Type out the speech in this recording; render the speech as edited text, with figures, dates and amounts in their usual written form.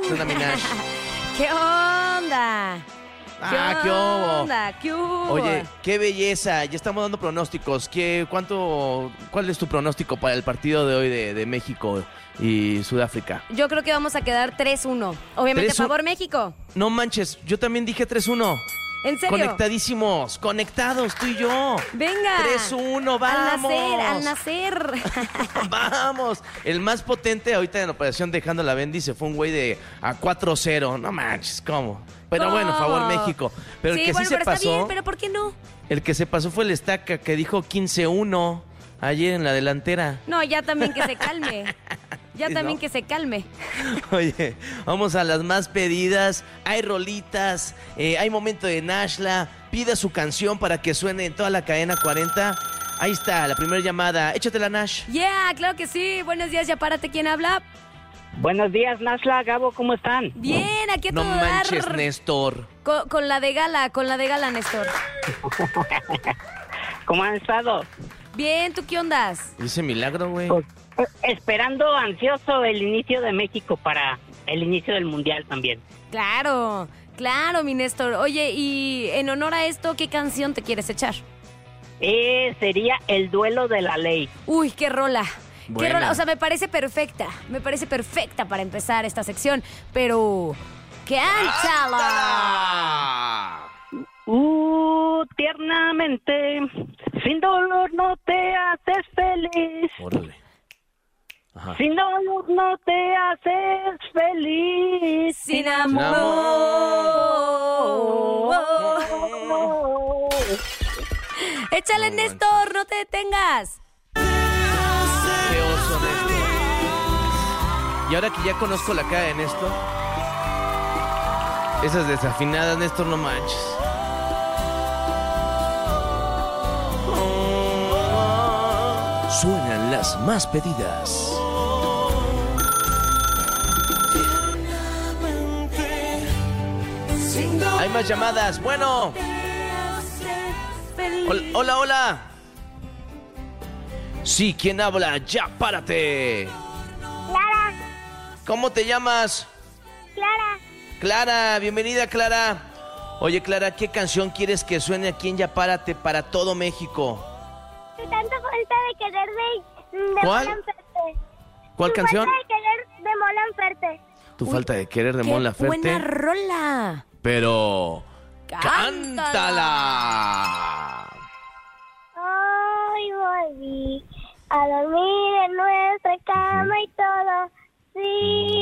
¿Qué onda, mi Nash? ¿Qué onda? ¿Qué hubo? ¿Qué hubo? Oye, qué belleza. Ya estamos dando pronósticos. ¿Cuál es tu pronóstico para el partido de hoy de México y Sudáfrica? Yo creo que vamos a quedar 3-1. Obviamente, 3-1. favor México. No manches, yo también dije 3-1. ¿En serio? Conectadísimos, conectados, tú y yo. Venga. 3-1, vamos. Al nacer. Vamos. El más potente ahorita en Operación Dejando la Bendy se fue un güey de a 4-0. No manches, ¿cómo? Pero ¿Cómo? bueno, favor México. Pero el que bueno, sí se pero pasó. está bien, pero ¿por qué no? El que se pasó fue el Estaca, que dijo 15-1 ayer en la delantera. No, ya también que se calme. Ya Sí, también ¿no? que se calme. Oye, vamos a las más pedidas. Hay rolitas, hay momento de Nashla. Pida su canción para que suene en toda la cadena 40. Ahí está, la primera llamada. Échatela, Nash. Yeah, claro que sí. Buenos días, ya párate. ¿Quién habla? Buenos días, Nashla, Gabo, ¿cómo están? Bien, aquí a No todo manches, dar. Néstor. Con la de gala, Néstor. ¿Cómo han estado? Bien, ¿tú qué ondas? Dice milagro, güey. Pues, esperando ansioso el inicio de México para el inicio del Mundial también. Claro, mi Néstor. Oye, y en honor a esto, ¿qué canción te quieres echar? Sería El Duelo de la Ley. Uy, qué rola. Qué Buena. rola. O sea, me parece perfecta para empezar esta sección, pero cántala. Tiernamente, sin dolor no te haces feliz. Órale. Ajá. Sin dolor no te haces feliz. Sin amor. amor. Échale, No Néstor, no te detengas. Qué oso, Néstor. Y ahora que ya conozco la cara de Néstor, esas desafinadas, Néstor, no manches. Suenan las más pedidas. Hay más llamadas. Bueno. Hola, hola. Sí, ¿quién habla? Ya, párate. Clara, ¿Cómo te llamas? Clara, Clara, bienvenida, Clara. Oye, Clara, ¿qué canción quieres que suene aquí en Ya Párate para todo México? tu tanta falta de querer de ¿Cuál? Mon Laferte. ¿Cuál Tu canción? falta de querer de Mon Laferte. Tu falta de querer de Qué Mon Laferte. buena rola. Pero Cántala. cántala. Hoy volví a dormir en nuestra cama y todo